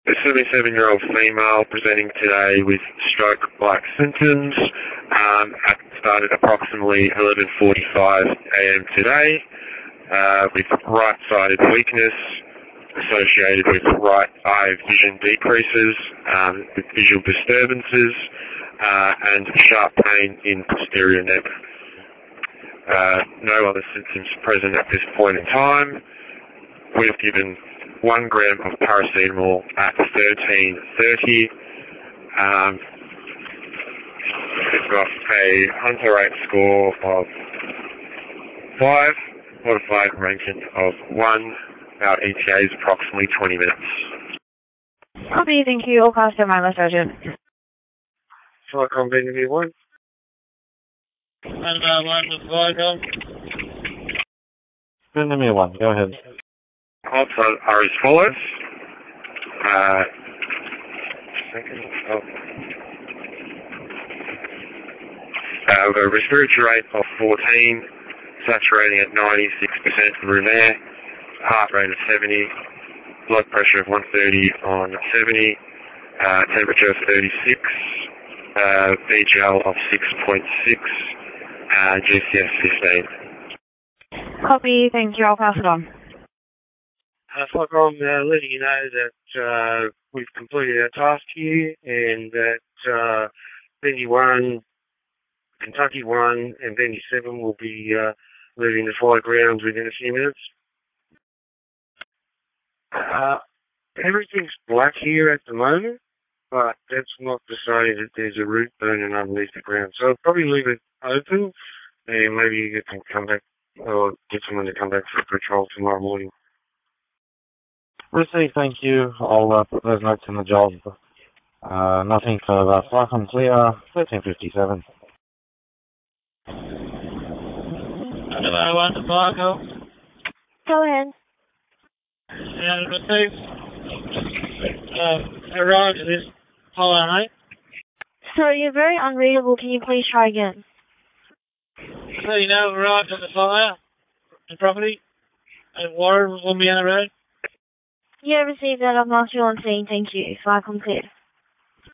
A 77-year-old female presenting today with stroke-like symptoms. Started approximately 11:45 a.m. today with right-sided weakness associated with right eye vision decreases, with visual disturbances, and sharp pain in posterior neck. No other symptoms present at this point in time. We've given 1 gram of paracetamol at 13:30. We've got a Hunter rate score of 5, modified arrangement of 1. Our ETA is approximately 20 minutes. Copy, thank you. All cars to my Sergeant. Flight convenient 1. And 1 with Viacom. Enemy 1, go ahead. Odds are as follows. We've got a respiratory rate of 14, saturating at 96% room air, heart rate of 70, blood pressure of 130 on 70, temperature of 36, VGL of 6.6, GCS 15. Copy, thank you. I'll pass it on. Flycom, letting you know that we've completed our task here and that Venue 1, Kentucky 1 and Venue 7 will be leaving the flight grounds within a few minutes. Everything's black here at the moment, but that's not to say that there's a route burning underneath the ground. So I'll probably leave it open and maybe you can come back or get someone to come back for a patrol tomorrow morning. Received, thank you. I'll put those notes in the job. Nothing further. Flycom clear, 13:57. Hello, 1 to Flycom. Go ahead. And received. Arrived at this holiday. Sorry, you're very unreadable. Can you please try again? So you know, arrived at the fire and property at Warren, Wombiana Road. Yeah, received that. I've marked you on scene. Thank you. Flycom cleared.